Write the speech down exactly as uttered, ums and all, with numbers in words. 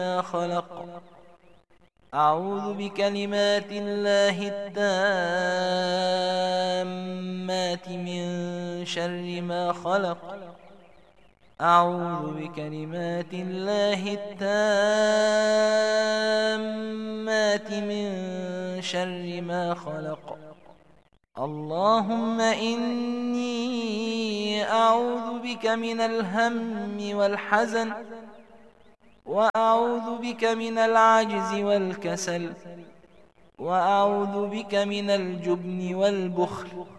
ما خلق. أعوذ بكلمات الله التامات من شر ما خلق. أعوذ بكلمات الله التامات من شر ما خلق. اللهم إني أعوذ بك من الهم والحزن، وأعوذ بك من العجز والكسل، وأعوذ بك من الجبن والبخل،